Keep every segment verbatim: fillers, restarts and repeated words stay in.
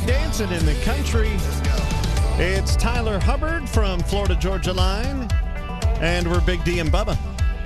dancing in the country. It's Tyler Hubbard from Florida Georgia Line, and we're Big D and Bubba.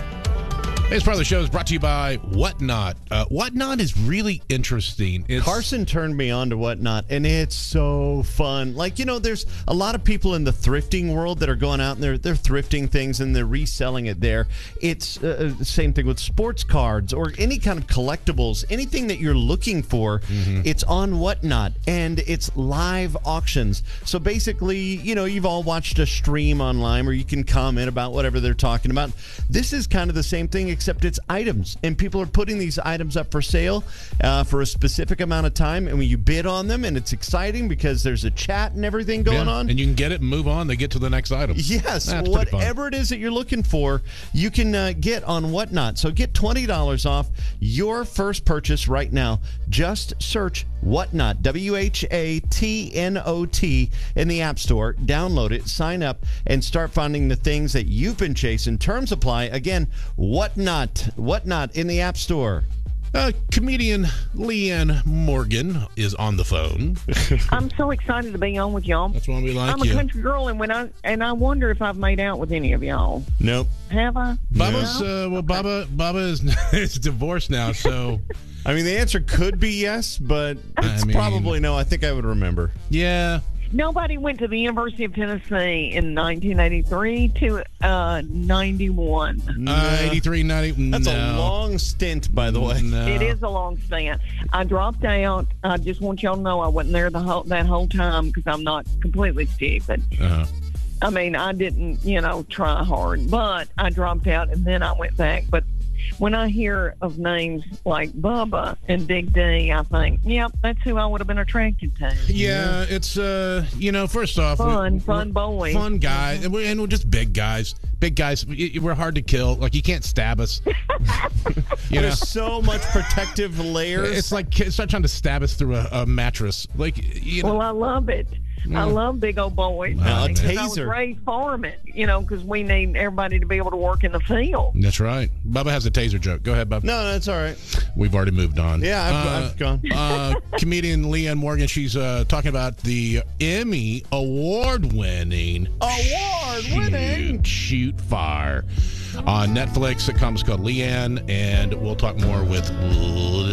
This part of the show is brought to you by Whatnot. Uh, Whatnot is really interesting. It's, Carson turned me on to Whatnot, and it's so fun. Like, you know, there's a lot of people in the thrifting world that are going out and they're, they're thrifting things and they're reselling it there. It's uh, the same thing with sports cards or any kind of collectibles, anything that you're looking for, mm-hmm. It's on Whatnot, and it's live auctions. So basically, you know, you've all watched a stream online where you can comment about whatever they're talking about. This is kind of the same thing, except it's items, and people are putting these items up for sale uh, for a specific amount of time, and when you bid on them, and it's exciting because there's a chat and everything going yeah, on, and you can get it and move on. They get to the next item. Yes, That's whatever it is that you're looking for, you can uh, get on Whatnot. So get twenty dollars off your first purchase right now. Just search Whatnot, W H A T N O T, in the App Store. Download it, sign up, and start finding the things that you've been chasing. Terms apply. Again, Whatnot. Whatnot in the App Store. Uh, comedian Leanne Morgan is on the phone. I'm so excited to be on with y'all. That's why we like I'm you. a country girl, and when I and I wonder if I've made out with any of y'all. Nope. Have I? Baba's No? uh, well, Okay. Baba Baba is, is divorced now, so I mean, the answer could be yes, but it's I mean- probably no. I think I would remember. yeah. Nobody went to the University of Tennessee in nineteen eighty-three to uh, ninety-one. Uh, eighty-three, ninety. That's no. a long stint, by the way. No. It is a long stint. I dropped out. I just want y'all to know I wasn't there the whole, that whole time because I'm not completely stupid. Uh-huh. I mean, I didn't, you know, try hard, but I dropped out and then I went back. But when I hear of names like Bubba and Big D, I think, yep, that's who I would have been attracted to. Yeah, it's, uh, you know, first off, Fun, we- fun boys. Fun guys. And we're, and we're just big guys. Big guys. We- We're hard to kill. Like, you can't stab us. you know? There's so much protective layers. It's like it's like trying to stab us through a, a mattress. Like, you know. Well, I love it. I Mm. love big old boys. Now, a Because I was taser. raised farming, you know, because we need everybody to be able to work in the field. That's right. Bubba has a taser joke. Go ahead, Bubba. No, that's all right. We've already moved on. Yeah, I've, Uh, I've gone. uh, comedian Leanne Morgan, she's uh, talking about the Emmy award-winning Award-winning. Shoot, Shoot Fire on Netflix. It comes called Leanne, and we'll talk more with